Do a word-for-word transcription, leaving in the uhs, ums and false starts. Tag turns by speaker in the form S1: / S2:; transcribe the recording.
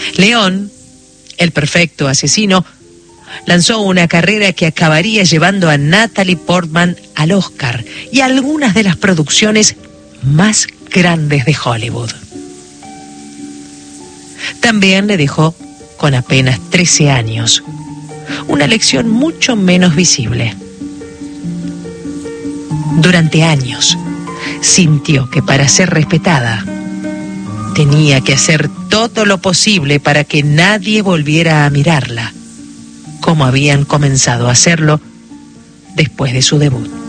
S1: León, el perfecto asesino, lanzó una carrera que acabaría llevando a Natalie Portman al Oscar y a algunas de las producciones más grandes de Hollywood. También le dejó, con apenas trece años, una lección mucho menos visible. Durante años, sintió que para ser respetada, tenía que hacer todo lo posible para que nadie volviera a mirarla, como habían comenzado a hacerlo después de su debut.